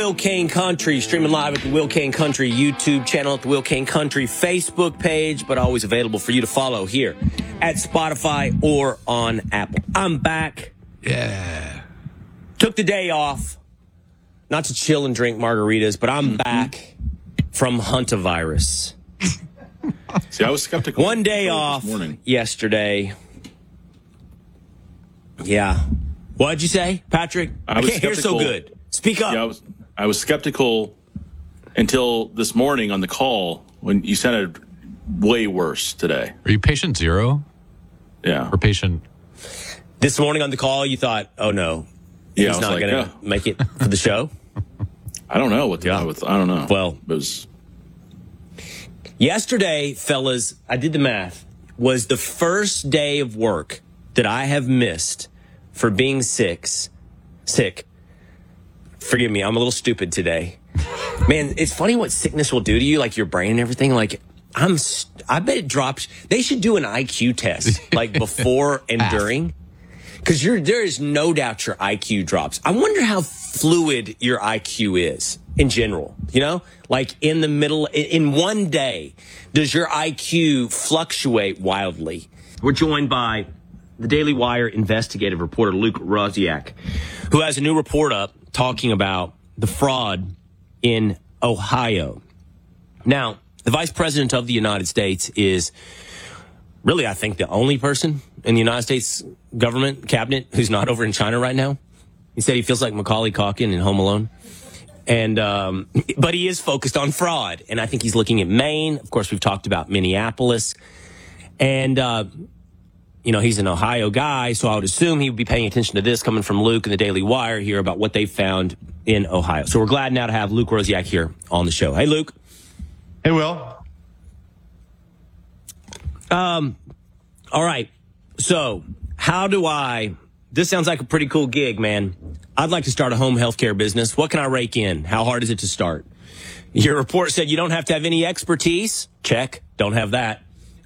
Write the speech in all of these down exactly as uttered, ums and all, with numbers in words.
Will Kane Country, streaming live at the Will Kane Country YouTube channel, at the Will Kane Country Facebook page, but always available for you to follow here at Spotify or on Apple. I'm back. Yeah. Took the day off, not to chill and drink margaritas, but I'm back from Huntavirus. See, I was skeptical. One day off yesterday. Yeah. What'd you say, Patrick? I, I can't hear so good. Speak up. Yeah, I was, I was skeptical until this morning on the call when you sounded way worse today. Are you patient zero? Yeah. Or patient? This morning on the call, you thought, oh, no, yeah, he's not like, going to yeah. make it for the show? I don't know what the yeah. with. I don't know. Well, it was yesterday, fellas, I did the math, was the first day of work that I have missed for being sick. Sick. Forgive me, I'm a little stupid today. Man, it's funny what sickness will do to you, like your brain and everything. Like, I'm, st- I bet it drops. They should do an I Q test, like before and during. Because you're, there is no doubt your I Q drops. I wonder how fluid your I Q is in general. You know, like in the middle, in, in one day, does your I Q fluctuate wildly? We're joined by the Daily Wire investigative reporter Luke Rosiak, who has a new report up talking about the fraud in Ohio. Now, the vice president of the United States is really, I think, the only person in the United States government cabinet who's not over in China right now. He said he feels like Macaulay Culkin in Home Alone. And, um, but he is focused on fraud. And I think he's looking at Maine. Of course, we've talked about Minneapolis. And, uh, you know, he's an Ohio guy, so I would assume he would be paying attention to this coming from Luke and the Daily Wire here about what they found in Ohio. So we're glad now to have Luke Rosiak here on the show. Hey, Luke. Hey, Will. Um, all right. So how do I, this sounds like a pretty cool gig, man. I'd like to start a home healthcare business. What can I rake in? How hard is it to start? Your report said you don't have to have any expertise. Check. Don't have that.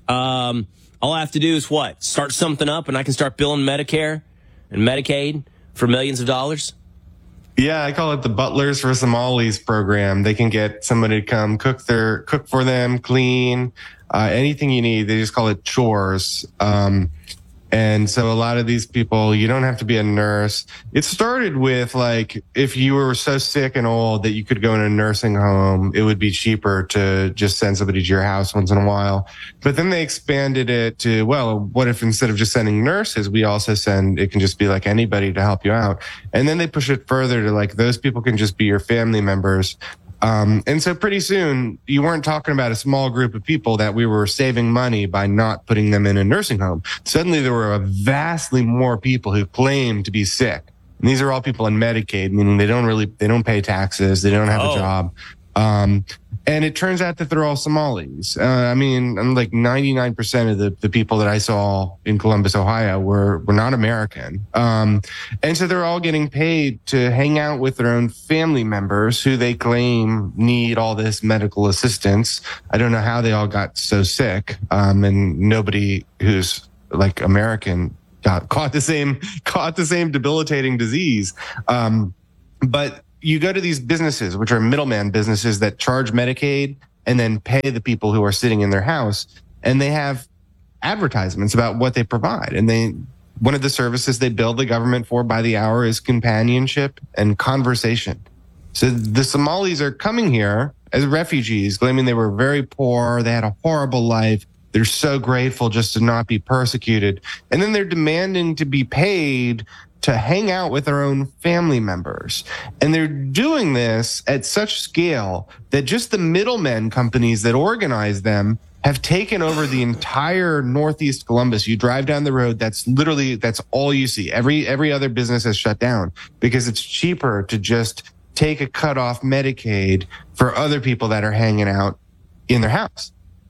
Um, all I have to do is what? Start something up and I can start billing Medicare and Medicaid for millions of dollars? Yeah, I call it the Butlers for Somalis program. They can get somebody to come cook their cook for them, clean, uh, anything you need. They just call it chores. Um, and so a lot of these people, you don't have to be a nurse. It started with like, if you were so sick and old that you could go in a nursing home, it would be cheaper to just send somebody to your house once in a while. But then they expanded it to, well, what if instead of just sending nurses, we also send, it can just be like anybody to help you out. And then they push it further to like, those people can just be your family members. Um, and so pretty soon you weren't talking about a small group of people that we were saving money by not putting them in a nursing home. Suddenly there were vastly more people who claimed to be sick. And these are all people on Medicaid, meaning they don't really, they don't pay taxes. They don't have oh. a job. Um, and it turns out that they're all Somalis. Uh, I mean, I'm like ninety-nine percent of the, the people that I saw in Columbus, Ohio were, were not American. Um, and so they're all getting paid to hang out with their own family members who they claim need all this medical assistance. I don't know how they all got so sick. Um, and nobody who's like American got caught the same, caught the same debilitating disease. Um, but you go to these businesses, which are middleman businesses that charge Medicaid and then pay the people who are sitting in their house. And they have advertisements about what they provide. And they, one of the services they bill the government for by the hour is companionship and conversation. So the Somalis are coming here as refugees, claiming they were very poor. They had a horrible life. They're so grateful just to not be persecuted. And then they're demanding to be paid to hang out with their own family members. And they're doing this at such scale that just the middlemen companies that organize them have taken over the entire Northeast Columbus. You drive down the road, that's literally, that's all you see. Every, every other business has shut down because it's cheaper to just take a cut off Medicaid for other people that are hanging out in their house.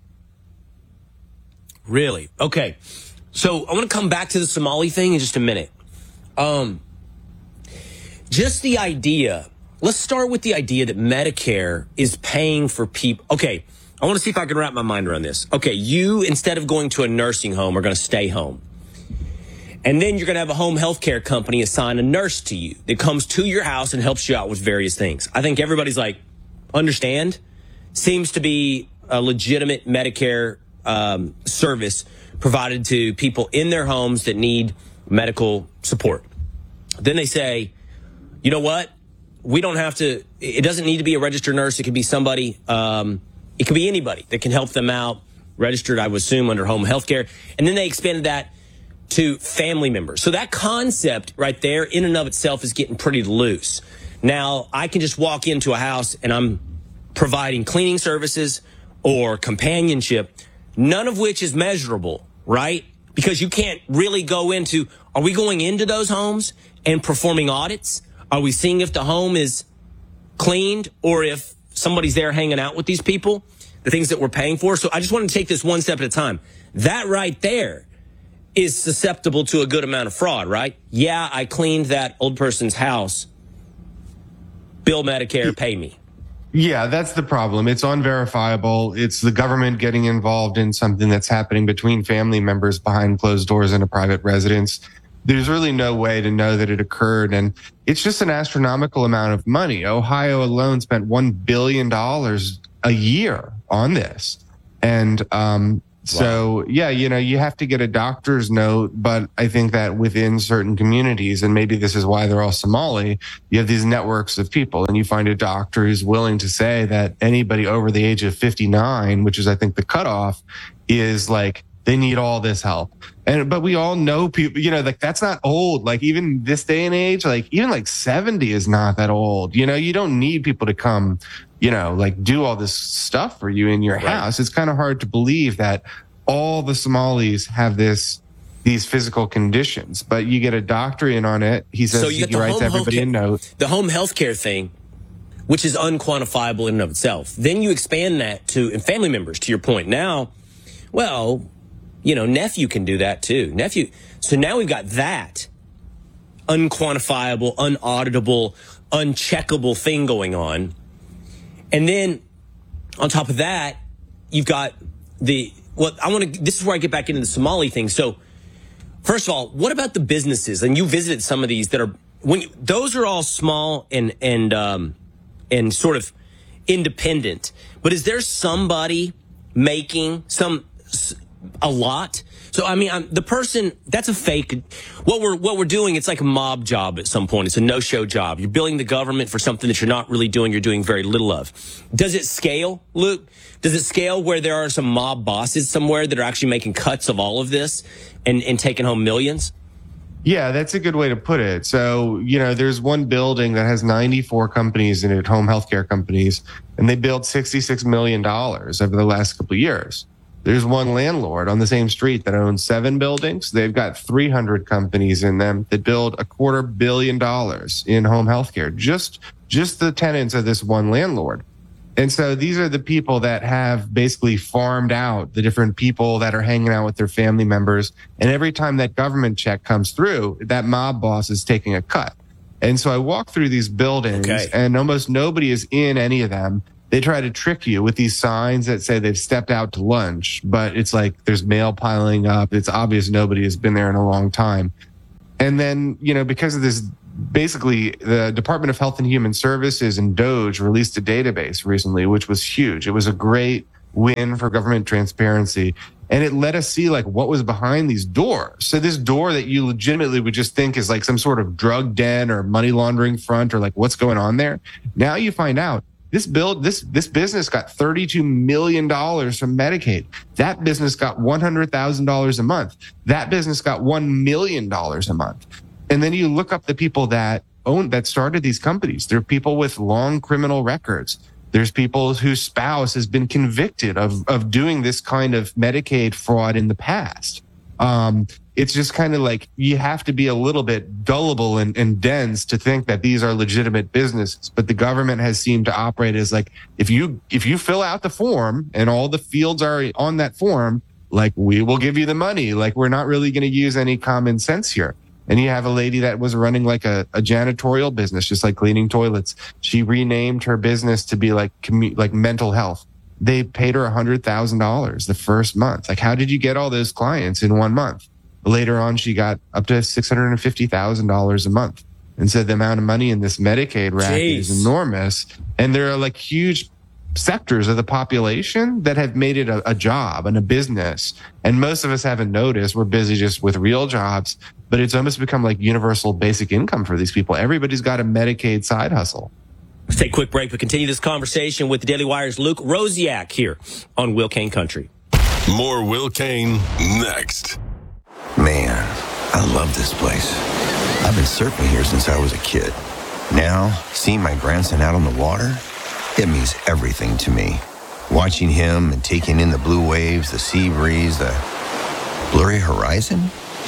Really? Okay. So I want to come back to the Somali thing in just a minute. Um, just the idea, let's start with the idea that Medicare is paying for people. Okay, I want to see if I can wrap my mind around this. Okay, you, instead of going to a nursing home, are going to stay home. And then you're going to have a home health care company assign a nurse to you that comes to your house and helps you out with various things. I think everybody's like, understand? Seems to be a legitimate Medicare um, service provided to people in their homes that need medical support. Then they say, you know what? We don't have to, it doesn't need to be a registered nurse. It could be somebody, um, it could be anybody that can help them out, registered, I would assume, under home health care. And then they expanded that to family members. So that concept right there in and of itself is getting pretty loose. Now, I can just walk into a house and I'm providing cleaning services or companionship, none of which is measurable, right? Because you can't really go into, are we going into those homes and performing audits? Are we seeing if the home is cleaned or if somebody's there hanging out with these people, the things that we're paying for? So I just want to take this one step at a time. That right there is susceptible to a good amount of fraud, right? Yeah, I cleaned that old person's house. Bill Medicare, pay me. Yeah, that's the problem. It's unverifiable. It's the government getting involved in something that's happening between family members behind closed doors in a private residence. There's really no way to know that it occurred. And it's just an astronomical amount of money. Ohio alone spent one billion dollars a year on this. And, um, So, yeah, you know, you have to get a doctor's note, but I think that within certain communities, and maybe this is why they're all Somali, you have these networks of people, and you find a doctor who's willing to say that anybody over the age of fifty-nine, which is, I think, the cutoff, is like, they need all this help. And, but we all know people, you know, like that's not old. Like even this day and age, like even like seventy is not that old. You know, you don't need people to come, you know, like do all this stuff for you in your Right. house. It's kind of hard to believe that all the Somalis have this, these physical conditions, but you get a doctor in on it. He says, So you he get the writes home everybody health a note. The home health care thing, which is unquantifiable in and of itself. Then you expand that to and family members, to your point. Now, well, you know, nephew can do that too. Nephew. So now we've got that unquantifiable, unauditable, uncheckable thing going on. And then on top of that, you've got the, well, I want to, this is where I get back into the Somali thing. So first of all, what about the businesses? And you visited some of these that are, when you, those are all small and, and, um, and sort of independent. But is there somebody making some, a lot? So, I mean, I'm, the person, that's a fake. What we're, what we're doing, it's like a mob job at some point. It's a no-show job. You're billing the government for something that you're not really doing. You're doing very little of. Does it scale, Luke? Does it scale where there are some mob bosses somewhere that are actually making cuts of all of this and, and taking home millions? Yeah, that's a good way to put it. So, you know, there's one building that has ninety-four companies in it, home healthcare companies, and they billed sixty-six million dollars over the last couple of years. There's one landlord on the same street that owns seven buildings. They've got three hundred companies in them that build a quarter billion dollars in home healthcare, just, just the tenants of this one landlord. And so these are the people that have basically farmed out the different people that are hanging out with their family members. And every time that government check comes through, that mob boss is taking a cut. And so I walk through these buildings Okay. and almost nobody is in any of them. They try to trick you with these signs that say they've stepped out to lunch, but it's like there's mail piling up. It's obvious nobody has been there in a long time. And then, you know, because of this, basically the Department of Health and Human Services and DOGE released a database recently, which was huge. It was a great win for government transparency. And it let us see like what was behind these doors. So this door that you legitimately would just think is like some sort of drug den or money laundering front or like what's going on there. Now you find out this build, this, this business got thirty-two million dollars from Medicaid. That business got one hundred thousand dollars a month. That business got one million dollars a month. And then you look up the people that own, that started these companies. They're people with long criminal records. There's people whose spouse has been convicted of, of doing this kind of Medicaid fraud in the past. Um, it's just kind of like you have to be a little bit gullible and, and dense to think that these are legitimate businesses. But the government has seemed to operate as like, if you, if you fill out the form and all the fields are on that form, like we will give you the money. Like we're not really going to use any common sense here. And you have a lady that was running like a, a janitorial business, just like cleaning toilets. She renamed her business to be like commu- like mental health. They paid her one hundred thousand dollars the first month. Like, how did you get all those clients in one month? Later on, she got up to six hundred fifty thousand dollars a month. And so the amount of money in this Medicaid racket Jeez. is enormous. And there are like huge sectors of the population that have made it a, a job and a business. And most of us haven't noticed. We're busy just with real jobs, but it's almost become like universal basic income for these people. Everybody's got a Medicaid side hustle. Let's take a quick break. We continue this conversation with the Daily Wire's Luke Rosiak here on Will Cain Country. More Will Cain next. Man, I love this place. I've been surfing here since I was a kid. Now, seeing my grandson out on the water, it means everything to me. Watching him and taking in the blue waves, the sea breeze, the blurry horizon.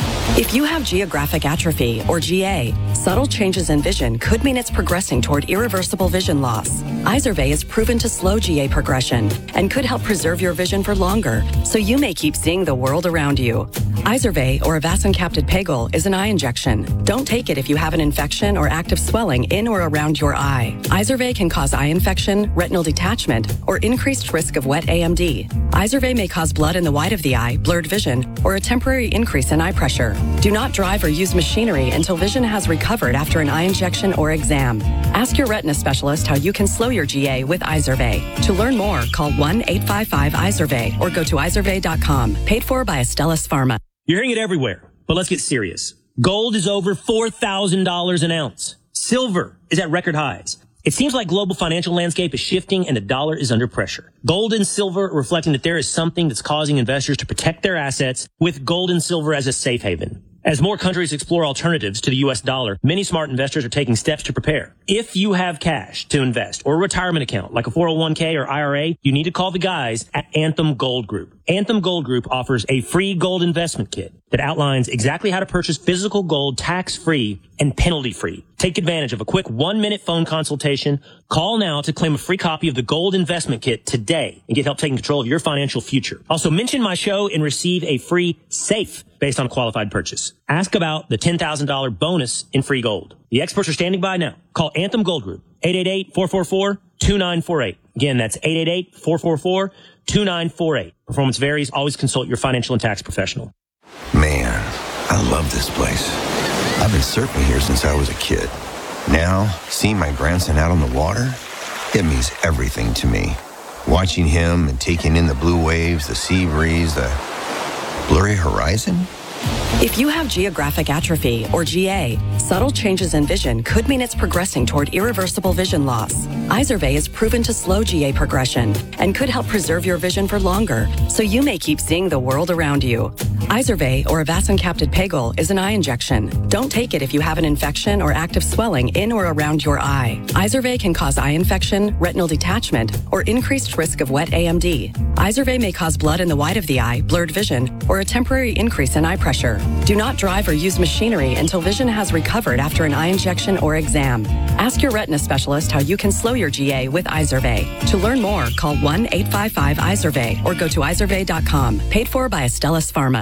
If you have geographic atrophy, or G A, subtle changes in vision could mean it's progressing toward irreversible vision loss. Izervay is proven to slow G A progression and could help preserve your vision for longer, so you may keep seeing the world around you. Izervay, or avacincaptad pegol, is an eye injection. Don't take it if you have an infection or active swelling in or around your eye. Izervay can cause eye infection, retinal detachment, or increased risk of wet A M D. Izervay may cause blood in the white of the eye, blurred vision, or a temporary increase in eye pressure. Do not drive or use machinery until vision has recovered after an eye injection or exam. Ask your retina specialist how you can slow your G A with Izervay. To learn more, call one eight five five Izervay or go to izervay dot com. Paid for by Astellas Pharma. You're hearing it everywhere, but let's get serious. Gold is over four thousand dollars an ounce. Silver is at record highs. It seems like global financial landscape is shifting and the dollar is under pressure. Gold and silver reflecting that there is something that's causing investors to protect their assets with gold and silver as a safe haven. As more countries explore alternatives to the U S dollar, many smart investors are taking steps to prepare. If you have cash to invest or a retirement account like a four oh one k or I R A, you need to call the guys at Anthem Gold Group. Anthem Gold Group offers a free gold investment kit that outlines exactly how to purchase physical gold tax-free and penalty-free. Take advantage of a quick one-minute phone consultation. Call now to claim a free copy of the gold investment kit today and get help taking control of your financial future. Also, mention my show and receive a free safe based on a qualified purchase. Ask about the ten thousand dollars bonus in free gold. The experts are standing by now. Call Anthem Gold Group, eight eight eight, four four four, two nine four eight. Again, that's eight eight eight, four four four, two nine four eight. Performance varies. Always consult your financial and tax professional. Man, I love this place. I've been surfing here since I was a kid. Now, seeing my grandson out on the water, it means everything to me. Watching him and taking in the blue waves, the sea breeze, the blurry horizon. If you have geographic atrophy, or G A, subtle changes in vision could mean it's progressing toward irreversible vision loss. Izervay is proven to slow G A progression and could help preserve your vision for longer, so you may keep seeing the world around you. Izervay, or avacincaptad pegol, is an eye injection. Don't take it if you have an infection or active swelling in or around your eye. Izervay can cause eye infection, retinal detachment, or increased risk of wet A M D. Izervay may cause blood in the white of the eye, blurred vision, or a temporary increase in eye pressure. Do not drive or use machinery until vision has recovered after an eye injection or exam. Ask your retina specialist how you can slow your G A with Izervay. To learn more, call one eight five five Izervay or go to izervay dot com. Paid for by Astellas Pharma.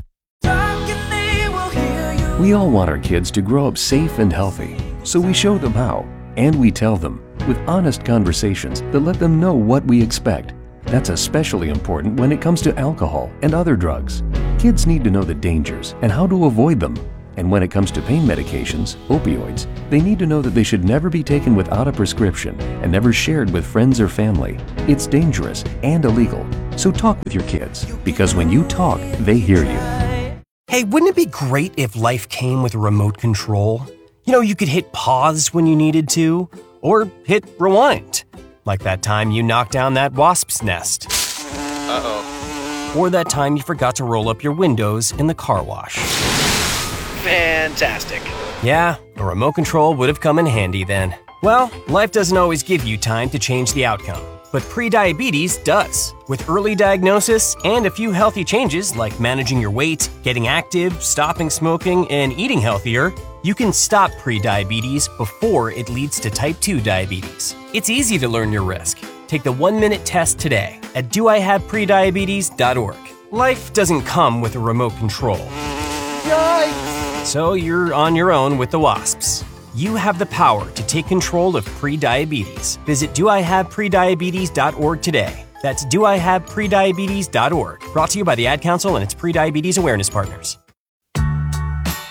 We all want our kids to grow up safe and healthy, so we show them how, and we tell them with honest conversations that let them know what we expect. That's especially important when it comes to alcohol and other drugs. Kids need to know the dangers and how to avoid them. And when it comes to pain medications, opioids, they need to know that they should never be taken without a prescription and never shared with friends or family. It's dangerous and illegal. So talk with your kids, because when you talk, they hear you. Hey, wouldn't it be great if life came with a remote control? You know, you could hit pause when you needed to, or hit rewind. Like that time you knocked down that wasp's nest. Uh-oh. Or that time you forgot to roll up your windows in the car wash. Fantastic. Yeah, a remote control would have come in handy then. Well, life doesn't always give you time to change the outcome, but prediabetes does. With early diagnosis and a few healthy changes like managing your weight, getting active, stopping smoking, and eating healthier, you can stop prediabetes before it leads to type two diabetes. It's easy to learn your risk. Take the one-minute test today at do I have prediabetes dot org. Life doesn't come with a remote control. Yikes! So you're on your own with the wasps. You have the power to take control of prediabetes. Visit do I have prediabetes dot org today. That's do I have prediabetes dot org. Brought to you by the Ad Council and its prediabetes awareness partners.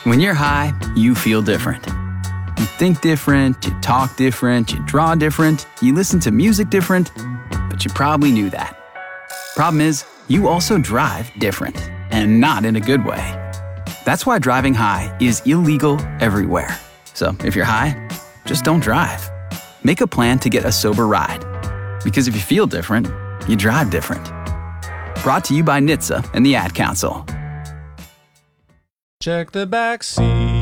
When you're high, you feel different. You think different, you talk different, you draw different, you listen to music different, but you probably knew that. Problem is, you also drive different, and not in a good way. That's why driving high is illegal everywhere. So if you're high, just don't drive. Make a plan to get a sober ride. Because if you feel different, you drive different. Brought to you by N H T S A and the Ad Council. Check the back seat.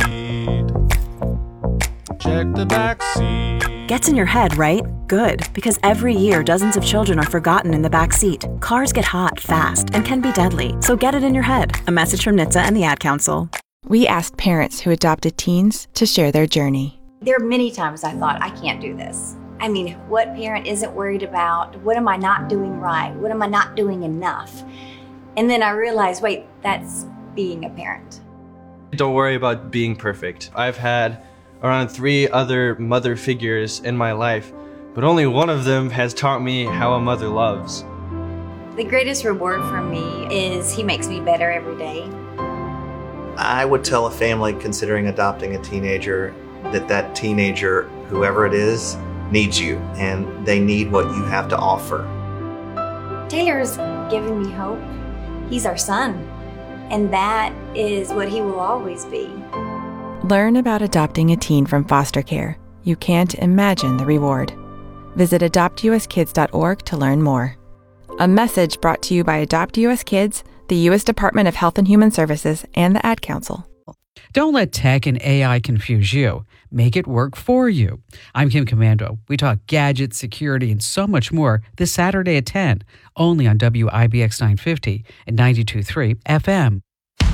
Check the back seat. Gets in your head, right? Good, because every year dozens of children are forgotten in the back seat. Cars get hot fast and can be deadly, so get it in your head. A message from N H T S A and the Ad Council. We asked parents who adopted teens to share their journey. There are many times I thought, I can't do this. I mean, what parent isn't worried about? What am I not doing right? What am I not doing enough? And then I realized, wait, that's being a parent. Don't worry about being perfect. I've had around three other mother figures in my life, but only one of them has taught me how a mother loves. The greatest reward for me is he makes me better every day. I would tell a family considering adopting a teenager that that teenager, whoever it is, needs you, and they need what you have to offer. Taylor's given me hope. He's our son, and that is what he will always be. Learn about adopting a teen from foster care. You can't imagine the reward. Visit adopt u s kids dot org to learn more. A message brought to you by Adopt U S Kids, the U S Department of Health and Human Services, and the Ad Council. Don't let tech and A I confuse you. Make it work for you. I'm Kim Commando. We talk gadgets, security, and so much more this Saturday at ten, only on W I B X nine fifty and ninety-two point three F M.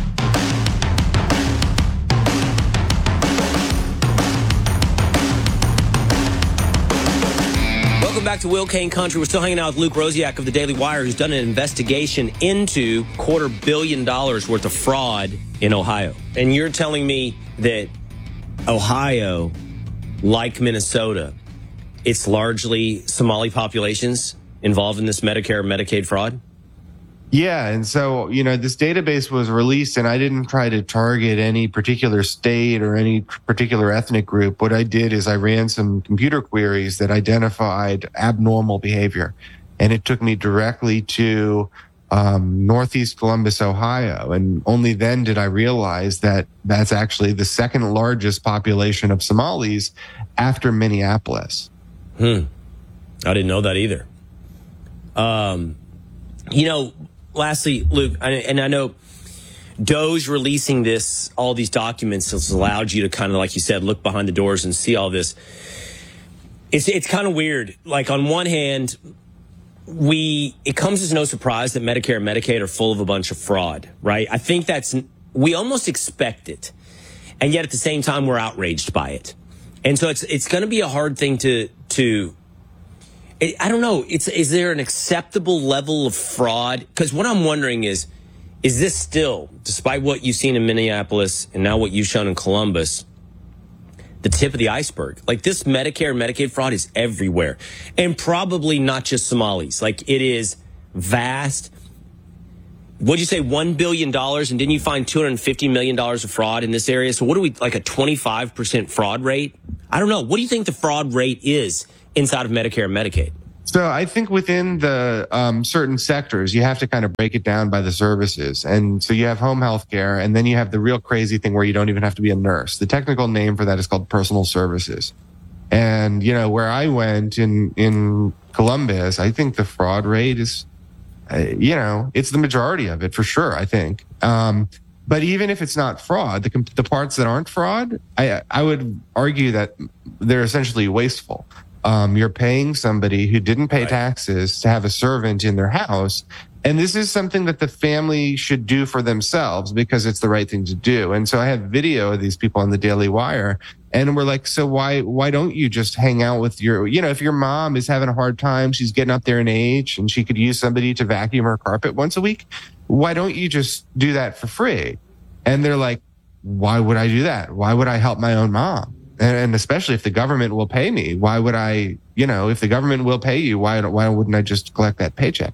Welcome back to Will Kane Country. We're still hanging out with Luke Rosiak of the Daily Wire, who's done an investigation into quarter billion dollars worth of fraud in Ohio. And you're telling me that Ohio, like Minnesota, it's largely Somali populations involved in this Medicare and Medicaid fraud? Yeah. And so, you know, this database was released and I didn't try to target any particular state or any particular ethnic group. What I did is I ran some computer queries that identified abnormal behavior. And it took me directly to um, Northeast Columbus, Ohio. And only then did I realize that that's actually the second largest population of Somalis after Minneapolis. Hmm. I didn't know that either. Um, you know, lastly, Luke, and I know Doge releasing this, all these documents has allowed you to kind of, like you said, look behind the doors and see all this. It's it's kind of weird. Like, on one hand, we it comes as no surprise that Medicare and Medicaid are full of a bunch of fraud, right? I think that's, we almost expect it. And yet at the same time, we're outraged by it. And so it's it's going to be a hard thing to, to it, I don't know, it's is there an acceptable level of fraud? Because what I'm wondering is, is this still, despite what you've seen in Minneapolis and now what you've shown in Columbus, the tip of the iceberg? Like, this Medicare and Medicaid fraud is everywhere, and probably not just Somalis. Like, it is vast. What'd you say, one billion dollars? And didn't you find two hundred fifty million dollars of fraud in this area? So what do we, like a twenty-five percent fraud rate? I don't know. What do you think the fraud rate is inside of Medicare and Medicaid? So I think within the um, certain sectors, you have to kind of break it down by the services. And so you have home health care, and then you have the real crazy thing where you don't even have to be a nurse. The technical name for that is called personal services. And, you know, where I went in, in Columbus, I think the fraud rate is, uh, you know, it's the majority of it for sure, I think. Um, but even if it's not fraud, the, the parts that aren't fraud, I, I would argue that they're essentially wasteful. Um, you're paying somebody who didn't pay right. taxes to have a servant in their house. And this is something that the family should do for themselves because it's the right thing to do. And so I have video of these people on the Daily Wire, and we're like, so why, why don't you just hang out with your, you know, if your mom is having a hard time, she's getting up there in age and she could use somebody to vacuum her carpet once a week. Why don't you just do that for free? And they're like, why would I do that? Why would I help my own mom? And especially if the government will pay me, why would I, you know, if the government will pay you, why, why wouldn't I just collect that paycheck?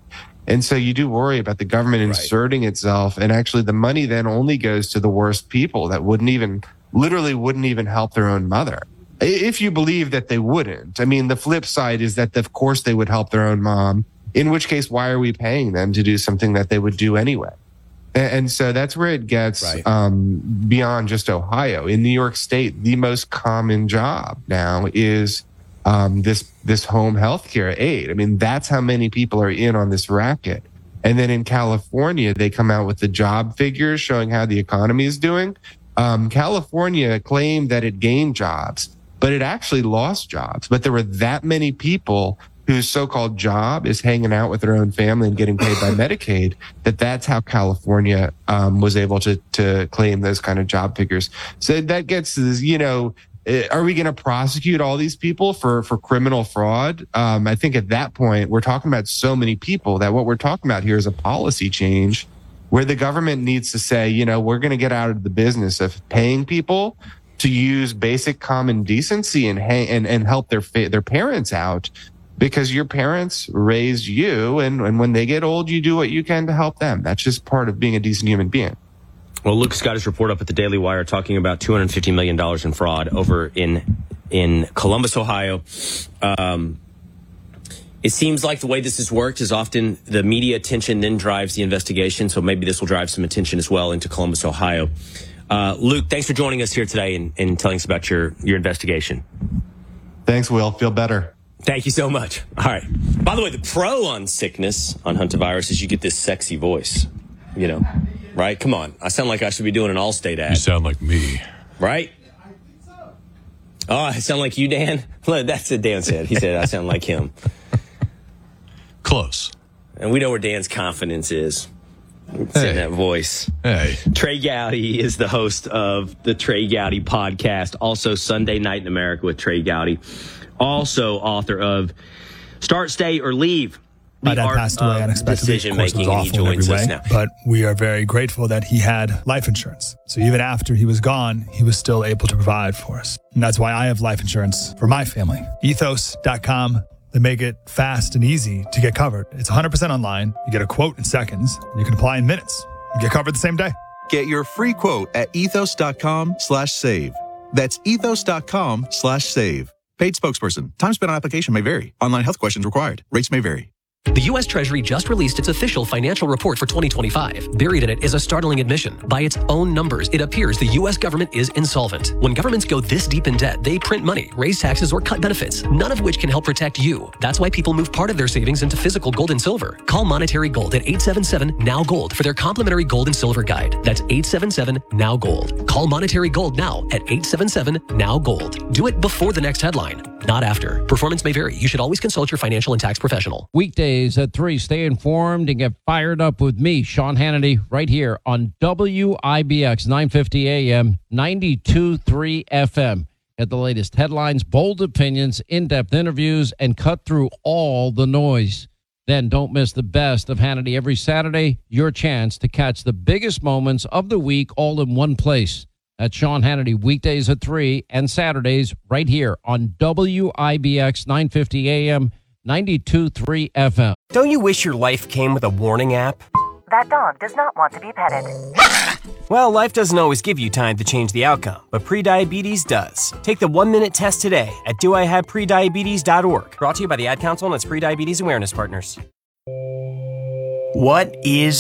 And so you do worry about the government inserting itself. And actually the money then only goes to the worst people that wouldn't even, literally wouldn't even help their own mother. If you believe that they wouldn't. I mean, the flip side is that of course they would help their own mom, in which case, why are we paying them to do something that they would do anyway? And so that's where it gets right. um, beyond just Ohio. In New York State, the most common job now is um, this this home health care aid. I mean, that's how many people are in on this racket. And then in California, they come out with the job figures showing how the economy is doing. Um, California claimed that it gained jobs, but it actually lost jobs. But there were that many people whose so-called job is hanging out with their own family and getting paid by Medicaid, that that's how California um, was able to to claim those kind of job figures. So that gets, you know, are we going to prosecute all these people for, for criminal fraud? Um, I think at that point, we're talking about so many people that what we're talking about here is a policy change where the government needs to say, you know, we're going to get out of the business of paying people to use basic common decency and and, and help their fa- their parents out. Because your parents raised you, and, and when they get old, you do what you can to help them. That's just part of being a decent human being. Well, Lucas got his report up at the Daily Wire talking about two hundred fifty million dollars in fraud over in in Columbus, Ohio. Um, it seems like the way this has worked is often the media attention then drives the investigation, so maybe this will drive some attention as well into Columbus, Ohio. Uh, Luke, thanks for joining us here today and, and telling us about your, your investigation. Thanks, Will. Feel better. Thank you so much. All right. By the way, the pro on sickness on Huntavirus is you get this sexy voice, you know, right? Come on. I sound like I should be doing an Allstate ad. You sound like me. Right? Oh, I sound like you, Dan? That's what Dan said. He said I sound like him. Close. And we know where Dan's confidence is. It's hey. in that voice. Hey. Trey Gowdy is the host of the Trey Gowdy podcast. Also Sunday Night in America with Trey Gowdy. Also author of Start, Stay, or Leave. My dad passed away unexpectedly. Of course, it was awful in every way, but we are very grateful that he had life insurance. So even after he was gone, he was still able to provide for us. And that's why I have life insurance for my family. ethos dot com. They make it fast and easy to get covered. It's one hundred percent online. You get a quote in seconds, and you can apply in minutes. You get covered the same day. Get your free quote at ethos dot com slash save. That's ethos dot com slash save. Paid spokesperson. Time spent on application may vary. Online health questions required. Rates may vary. The U S Treasury just released its official financial report for twenty twenty-five. Buried in it is a startling admission. By its own numbers, it appears the U S government is insolvent. When governments go this deep in debt, they print money, raise taxes, or cut benefits, none of which can help protect you. That's why people move part of their savings into physical gold and silver. Call Monetary Gold at eight seven seven, N O W Gold for their complimentary gold and silver guide. That's eight seven seven, N O W Gold. Call Monetary Gold now at eight seven seven, N O W Gold. Do it before the next headline, not after. Performance may vary. You should always consult your financial and tax professional. Weekdays at three. Stay informed and get fired up with me, Sean Hannity, right here on W I B X nine fifty A M, ninety-two point three F M. Get the latest headlines, bold opinions, in-depth interviews, and cut through all the noise. Then don't miss the best of Hannity every Saturday, your chance to catch the biggest moments of the week all in one place. That's Sean Hannity, weekdays at three and Saturdays right here on W I B X nine fifty A M, ninety-two point three F M. Don't you wish your life came with a warning app? That dog does not want to be petted. Well, life doesn't always give you time to change the outcome, but prediabetes does. Take the one-minute test today at do I have prediabetes dot org. Brought to you by the Ad Council and its Prediabetes Awareness Partners. What is